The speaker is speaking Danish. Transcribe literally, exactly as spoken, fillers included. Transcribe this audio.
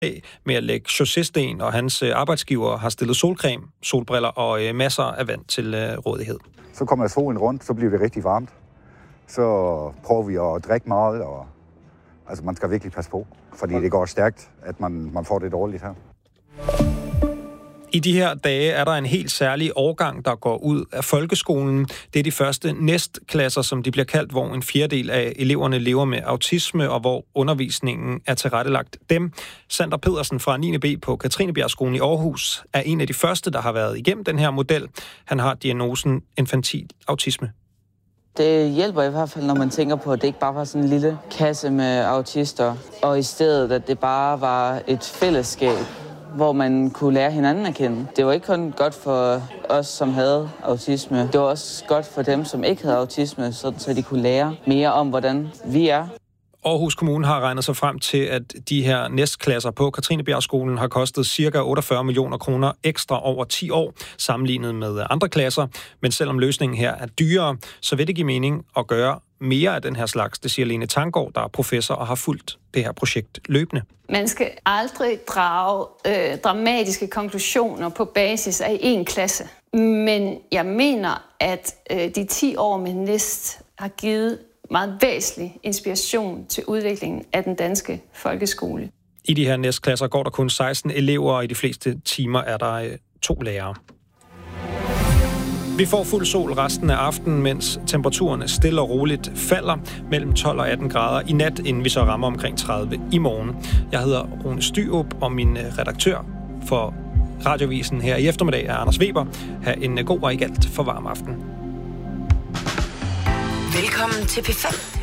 med at lægge chaussésten, og hans arbejdsgiver har stillet solcreme, solbriller og øh, masser af vand til øh, rådighed. Så kommer solen rundt, så bliver det rigtig varmt. Så prøver vi at drikke meget, og altså, man skal virkelig passe på, fordi det går stærkt, at man, man får det dårligt her. I de her dage er der en helt særlig årgang, der går ud af folkeskolen. Det er de første næstklasser, som de bliver kaldt, hvor en fjerdedel af eleverne lever med autisme, og hvor undervisningen er tilrettelagt dem. Sander Pedersen fra niende B på Katrinebjergskolen i Aarhus er en af de første, der har været igennem den her model. Han har diagnosen infantil autisme. Det hjælper i hvert fald, når man tænker på, at det ikke bare var sådan en lille kasse med autister, og i stedet, at det bare var et fællesskab, hvor man kunne lære hinanden at kende. Det var ikke kun godt for os, som havde autisme. Det var også godt for dem, som ikke havde autisme, så de kunne lære mere om, hvordan vi er. Aarhus Kommune har regnet sig frem til, at de her næstklasser på Katrinebjergskolen har kostet ca. otteogfyrre millioner kroner ekstra over ti år, sammenlignet med andre klasser. Men selvom løsningen her er dyrere, så vil det give mening at gøre mere af den her slags. Det siger Lene Tanggaard, der er professor og har fulgt det her projekt løbende. Man skal aldrig drage øh, dramatiske konklusioner på basis af én klasse. Men jeg mener, at øh, de ti år med næst har givet meget væsentlig inspiration til udviklingen af den danske folkeskole. I de her næstklasser går der kun seksten elever, og i de fleste timer er der øh, to lærere. Vi får fuld sol resten af aftenen, mens temperaturerne stille og roligt falder mellem tolv og atten grader i nat, inden vi så rammer omkring tredive i morgen. Jeg hedder Rune Styrup, og min redaktør for Radiovisen her i eftermiddag er Anders Weber. Ha' en god og ikke alt for varm aften. Velkommen til P fem.